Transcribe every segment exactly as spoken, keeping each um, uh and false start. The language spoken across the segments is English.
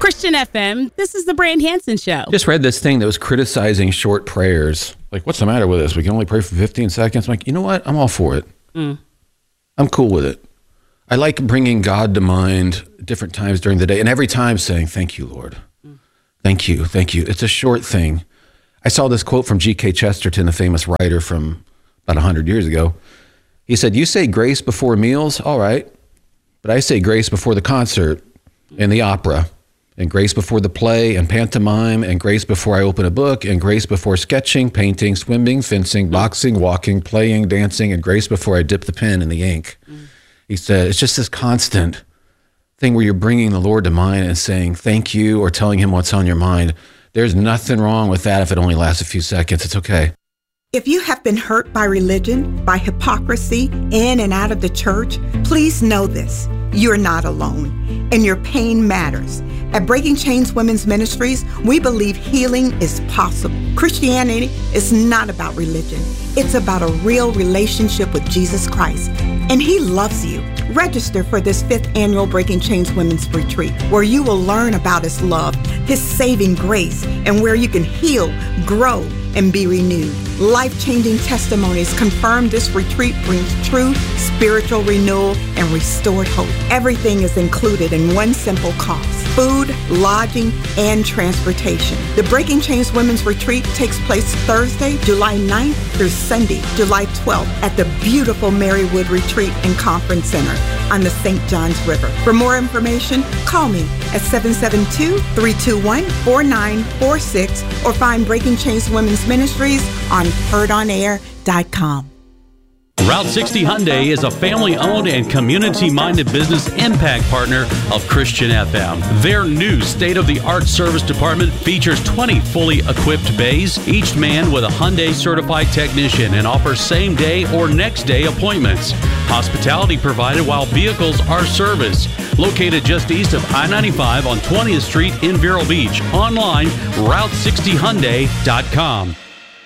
Christian F M, this is the Brand Hansen Show. Just read this thing that was criticizing short prayers. Like, what's the matter with us? We can only pray for fifteen seconds. I'm like, you know what? I'm all for it. Mm. I'm cool with it. I like bringing God to mind different times during the day, and every time saying, thank you, Lord. Mm. Thank you, thank you. It's a short thing. I saw this quote from G K Chesterton, a famous writer from about one hundred years ago. He said, you say grace before meals, all right, but I say grace before the concert and the opera, and grace before the play and pantomime, and grace before I open a book, and grace before sketching, painting, swimming, fencing, boxing, walking, playing, dancing, and grace before I dip the pen in the ink. Mm. He said, it's just this constant thing where you're bringing the Lord to mind and saying thank you or telling him what's on your mind. There's nothing wrong with that if it only lasts a few seconds. It's okay. If you have been hurt by religion, by hypocrisy, in and out of the church, please know this. You're not alone, and your pain matters. At Breaking Chains Women's Ministries, we believe healing is possible. Christianity is not about religion. It's about a real relationship with Jesus Christ, and he loves you. Register for this fifth annual Breaking Chains Women's Retreat, where you will learn about his love, his saving grace, and where you can heal, grow, and be renewed. Life-changing testimonies confirm this retreat brings true spiritual renewal and restored hope. Everything is included in one simple cost: food, lodging, and transportation. The Breaking Chains Women's Retreat takes place Thursday, July ninth through Sunday, July twelfth at the beautiful Marywood Retreat and Conference Center on the Saint Johns River. For more information, call me at seven seven two, three two one, four nine four six or find Breaking Chains Women's Ministries on heard on air dot com. Route sixty Hyundai is a family-owned and community-minded business impact partner of Christian F M. Their new state-of-the-art service department features twenty fully equipped bays, each manned with a Hyundai-certified technician, and offers same-day or next-day appointments. Hospitality provided while vehicles are serviced. Located just east of I ninety-five on twentieth Street in Vero Beach. Online, route sixty hyundai dot com.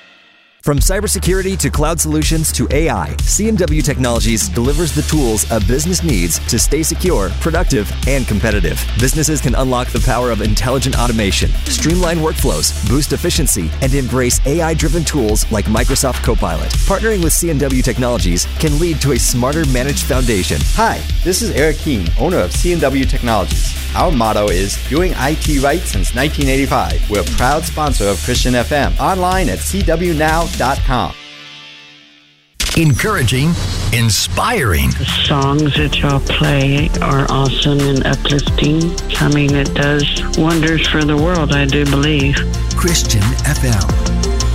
From cybersecurity to cloud solutions to A I, C and W Technologies delivers the tools a business needs to stay secure, productive, and competitive. Businesses can unlock the power of intelligent automation, streamline workflows, boost efficiency, and embrace A I-driven tools like Microsoft Copilot. Partnering with C and W Technologies can lead to a smarter managed foundation. Hi, this is Eric Keene, owner of C and W Technologies. Our motto is doing I T right since nineteen eighty-five. We're a proud sponsor of Christian F M. Online at c w now dot com. Encouraging, inspiring. The songs that y'all play are awesome and uplifting. I mean, it does wonders for the world, I do believe. Christian F M.